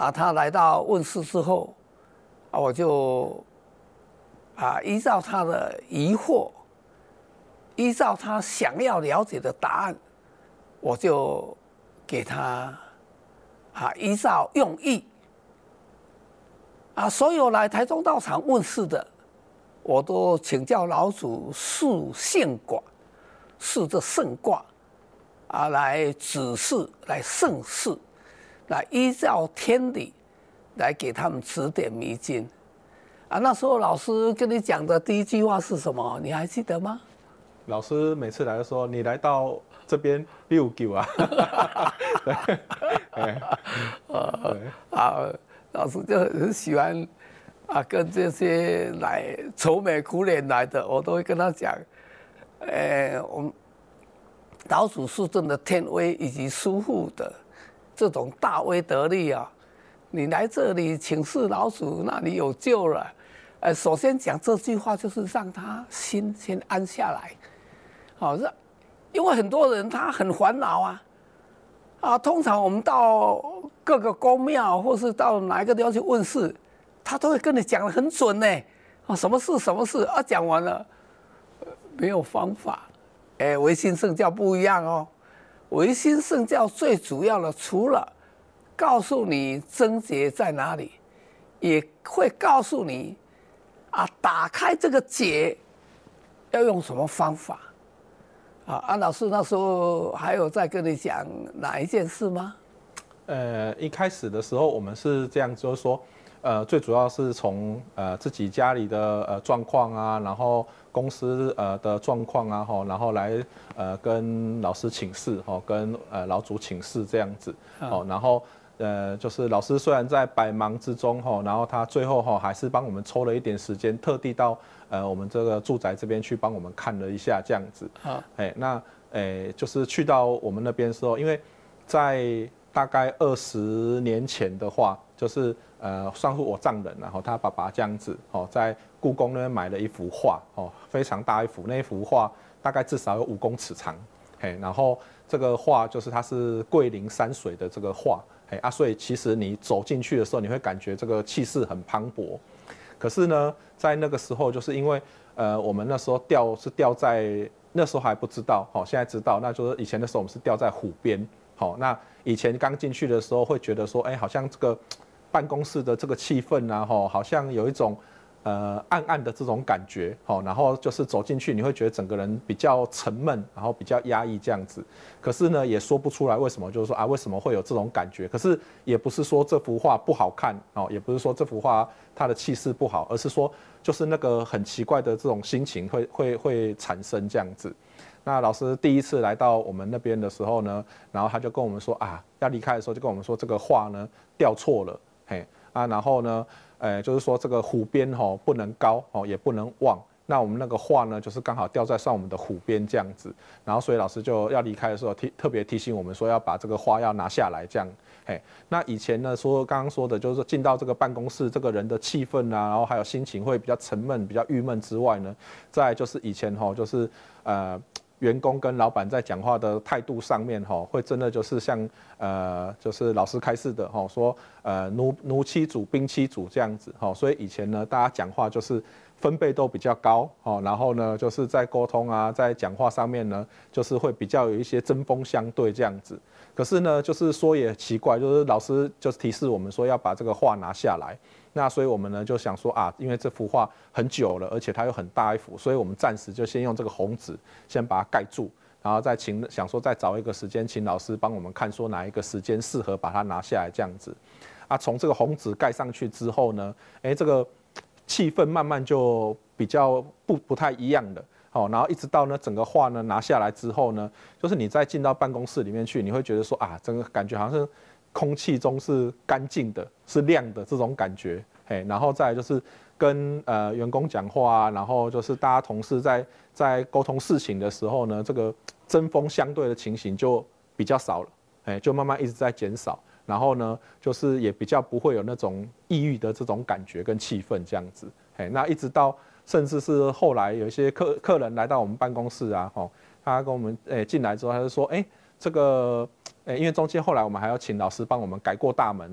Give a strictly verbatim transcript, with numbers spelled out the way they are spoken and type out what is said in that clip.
啊，他来到问世之后，啊，我就啊依照他的疑惑，依照他想要了解的答案，我就给他啊依照用意啊，所有来台中道场问世的，我都请教老祖述现卦，述这圣卦啊，来指示，来圣示，来依照天理来给他们指点迷津啊。那时候老师跟你讲的第一句话是什么？你还记得吗？ 老师每次来的时候，你来到这边六九啊，对， 呃啊，老师就很喜欢啊，跟这些来愁眉苦脸来的，我都会跟他讲，呃，我们老祖述证的天威以及叔父的这种大威德力啊，你来这里请示老祖，那你有救了。呃，首先讲这句话就是让他心先安下来，好、哦，因为很多人他很烦恼啊，啊，通常我们到各个宫庙或是到哪一个地方去问事，他都会跟你讲得很准呢，啊，什么事什么事啊，讲完了没有方法。哎，唯心圣教不一样哦，唯心圣教最主要的除了告诉你症结在哪里，也会告诉你啊，打开这个结要用什么方法啊？安老师那时候还有在跟你讲哪一件事吗？ 呃，一开始的时候我们是这样，就是说，呃，最主要是从呃自己家里的呃状况啊，然后公司呃的状况啊，吼，然后来呃跟老师请示，吼，跟呃老祖请示这样子，哦，然后。呃，就是老师虽然在百忙之中哈，然后他最后哈还是帮我们抽了一点时间，特地到呃我们这个住宅这边去帮我们看了一下这样子。啊，哎，那哎就是去到我们那边的时候，因为在大概二十年前的话，就是呃算是我丈人然后他爸爸这样子哦，在故宫那边买了一幅画哦，非常大一幅，那一幅画大概至少有五公尺长，嘿，然后这个画就是它是桂林山水的这个画。啊，所以其实你走进去的时候，你会感觉这个气势很磅礴。可是呢，在那个时候，就是因为呃，我们那时候吊是吊在那时候还不知道，好，现在知道，那就是以前的时候我们是吊在湖边，好，那以前刚进去的时候会觉得说，哎，好像这个办公室的这个气氛啊，哈，好像有一种。呃，暗暗的这种感觉，好，然后就是走进去，你会觉得整个人比较沉闷，然后比较压抑这样子。可是呢，也说不出来为什么，就是说啊，为什么会有这种感觉？可是也不是说这幅画不好看，哦，也不是说这幅画它的气势不好，而是说就是那个很奇怪的这种心情会会会产生这样子。那老师第一次来到我们那边的时候呢，然后他就跟我们说啊，要离开的时候就跟我们说这个画呢吊错了，嘿啊，然后呢。呃，就是说这个湖边吼不能高哦，也不能望。那我们那个画呢，就是刚好吊在上我们的湖边这样子。然后所以老师就要离开的时候提特别提醒我们说要把这个画要拿下来这样。嘿，那以前呢说刚刚说的就是进到这个办公室，这个人的气氛啊，然后还有心情会比较沉闷、比较郁闷之外呢，再来就是以前吼就是呃。员工跟老板在讲话的态度上面，哈，会真的就是像呃，就是老师开示的，哈，说呃奴奴妻主、兵妻主这样子，哈，所以以前呢，大家讲话就是分贝都比较高，哈，然后呢，就是在沟通啊，在讲话上面呢，就是会比较有一些针锋相对这样子。可是呢，就是说也奇怪，就是老师就是提示我们说要把这个画拿下来。那所以我们呢就想说啊，因为这幅画很久了，而且它又很大一幅，所以我们暂时就先用这个红纸先把它盖住，然后再请想说再找一个时间，请老师帮我们看说哪一个时间适合把它拿下来这样子。啊，从这个红纸盖上去之后呢，哎，这个气氛慢慢就比较不不太一样了。好，然后一直到呢整个画呢拿下来之后呢，就是你再进到办公室里面去，你会觉得说啊，整个感觉好像是。空气中是干净的，是亮的这种感觉，嘿，然后再来就是跟呃员工讲话啊，然后就是大家同事在在沟通事情的时候呢，这个针锋相对的情形就比较少了，哎，就慢慢一直在减少，然后呢，就是也比较不会有那种抑郁的这种感觉跟气氛这样子，哎，那一直到甚至是后来有一些客客人来到我们办公室啊，吼，他跟我们哎进来之后，他就说，哎，这个。因为中间后来我们还要请老师帮我们改过大门。